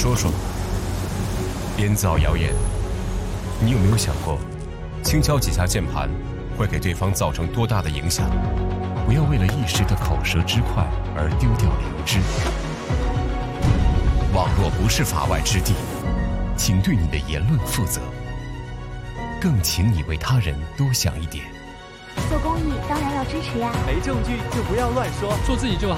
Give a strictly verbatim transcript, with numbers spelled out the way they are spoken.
说说，编造谣言。你有没有想过，轻敲几下键盘会给对方造成多大的影响？不要为了一时的口舌之快而丢掉良知。网络不是法外之地，请对你的言论负责，更请你为他人多想一点。 做公益当然要支持呀， 没证据就不要乱说， 做自己就好。